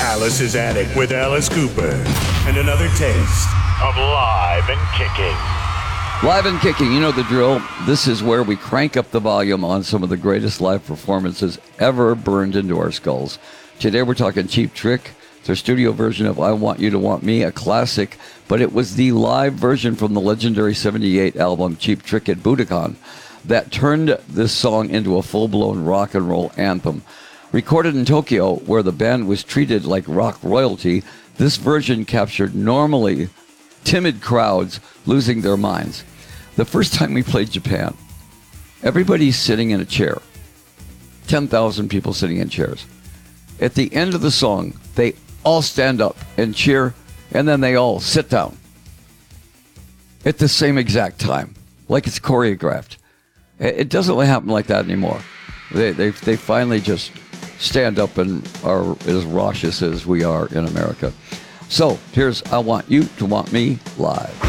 Alice's Attic with Alice Cooper. And another taste of Live and Kicking. Live and Kicking, you know the drill. This is where we crank up the volume on some of the greatest live performances ever burned into our skulls. Today we're talking Cheap Trick, their studio version of I Want You to Want Me, a classic, but it was the live version from the legendary 78 album Cheap Trick at Budokan that turned this song into a full-blown rock and roll anthem. Recorded in Tokyo, where the band was treated like rock royalty, this version captured normally timid crowds losing their minds. The first time we played Japan, everybody's sitting in a chair. 10,000 people sitting in chairs. At the end of the song, they all stand up and cheer, and then they all sit down at the same exact time, like it's choreographed. It doesn't happen like that anymore. They finally just stand up and are as raucous as we are in America. So here's I Want You to Want Me live.